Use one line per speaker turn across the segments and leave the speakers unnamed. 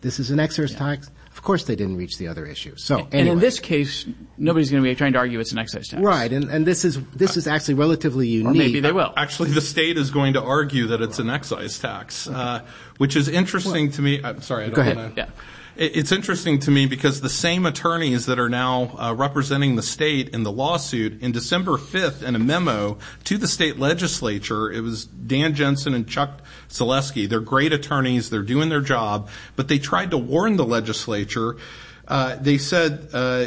this is an excise tax. Of course they didn't reach the other issue. So anyway.
And in this case, nobody's going to be trying to argue it's an excise tax.
Right, and this is actually relatively unique.
Or maybe they will.
Actually, the state is going to argue that it's an excise tax, which is interesting to me. I'm sorry, I don't
Go ahead.
want to.
Yeah.
It's interesting to me because the same attorneys that are now representing the state in the lawsuit, in December 5th, in a memo to the state legislature, it was Dan Jensen and Chuck Zaleski. They're great attorneys. They're doing their job. But they tried to warn the legislature. They said,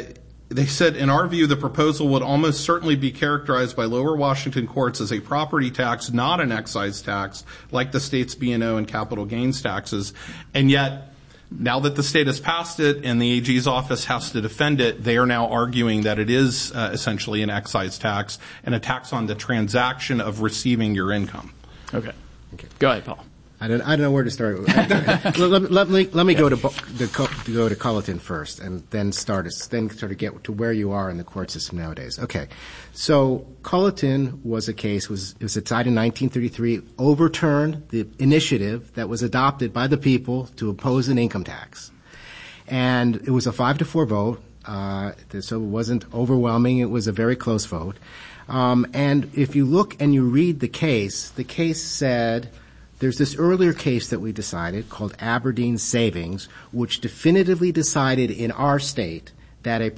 in our view, the proposal would almost certainly be characterized by lower Washington courts as a property tax, not an excise tax, like the state's B&O and capital gains taxes. And yet, now that the state has passed it and the AG's office has to defend it, they are now arguing that it is essentially an excise tax and a tax on the transaction of receiving your income.
Okay. Go ahead, Paul.
I don't know where to start. let me go to Colleton first, and then sort of get to where you are in the court system nowadays. Okay, so Colleton was a case. It was decided in 1933, overturned the initiative that was adopted by the people to oppose an income tax, and it was a 5-4 vote. So it wasn't overwhelming. It was a very close vote. And if you look and you read the case said. There's this earlier case that we decided called Aberdeen Savings, which definitively decided in our state that an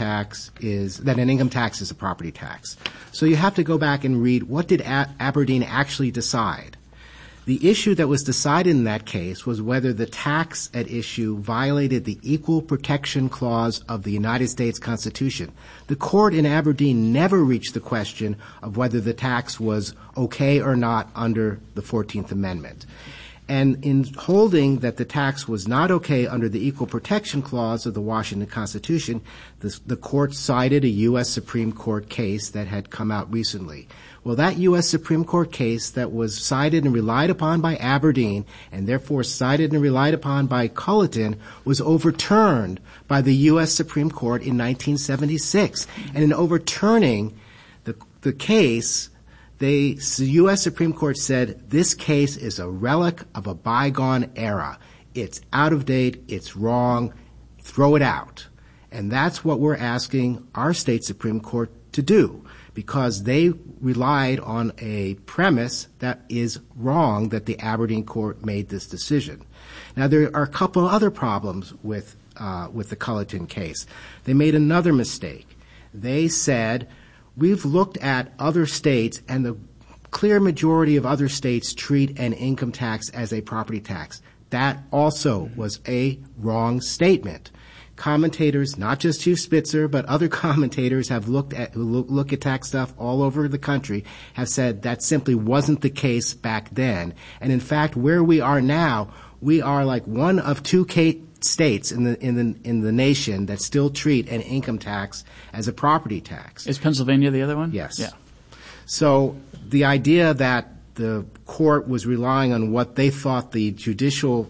income tax is a property tax. So you have to go back and read what did Aberdeen actually decide. The issue that was decided in that case was whether the tax at issue violated the Equal Protection Clause of the United States Constitution. The court in Aberdeen never reached the question of whether the tax was okay or not under the 14th Amendment. And in holding that the tax was not okay under the Equal Protection Clause of the Washington Constitution, the court cited a U.S. Supreme Court case that had come out recently. Well, that U.S. Supreme Court case that was cited and relied upon by Aberdeen and therefore cited and relied upon by Colleton was overturned by the U.S. Supreme Court in 1976. And in overturning the case, the U.S. Supreme Court said this case is a relic of a bygone era. It's out of date. It's wrong. Throw it out. And that's what we're asking our state Supreme Court to do, because they relied on a premise that is wrong, that the Aberdeen court made this decision. Now, there are a couple of other problems with the Colleton case. They made another mistake. They said, we've looked at other states, and the clear majority of other states treat an income tax as a property tax. That also was a wrong statement. Commentators, not just Hugh Spitzer, but other commentators who look at tax stuff all over the country have said that simply wasn't the case back then. And in fact, where we are now, we are like one of two states in the nation that still treat an income tax as a property tax.
Is Pennsylvania the other one?
Yes.
Yeah.
So the idea that the court was relying on what they thought the judicial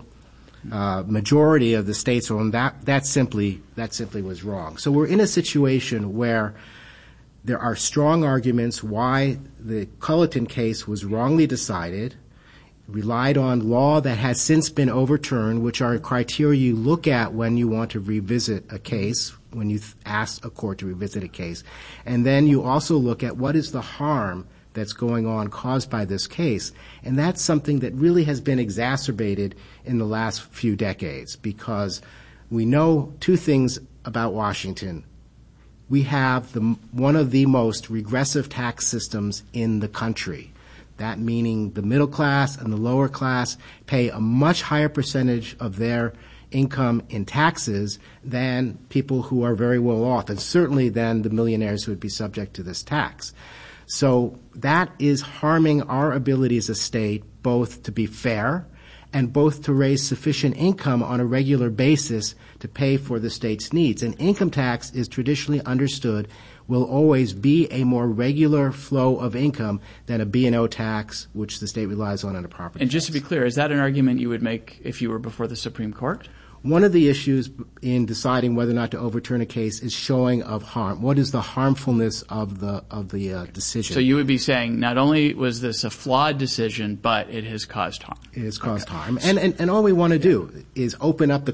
majority of the states were on, that simply was wrong. So we're in a situation where there are strong arguments why the Colleton case was wrongly decided, relied on law that has since been overturned, which are criteria you look at when you want to revisit a case, when you ask a court to revisit a case. And then you also look at what is the harm that's going on caused by this case. And that's something that really has been exacerbated in the last few decades, because we know two things about Washington. We have one of the most regressive tax systems in the country. That meaning the middle class and the lower class pay a much higher percentage of their income in taxes than people who are very well off, and certainly than the millionaires who would be subject to this tax. So that is harming our ability as a state both to be fair and both to raise sufficient income on a regular basis to pay for the state's needs. And income tax is traditionally understood will always be a more regular flow of income than a B&O tax, which the state relies on a property
And just
tax.
to be clear, is that an argument you would make if you were before the Supreme Court?
One of the issues in deciding whether or not to overturn a case is showing of harm. What is the harmfulness of the decision?
So you would be saying not only was this a flawed decision, but it has caused harm.
It has caused harm. And all we want to do is open up the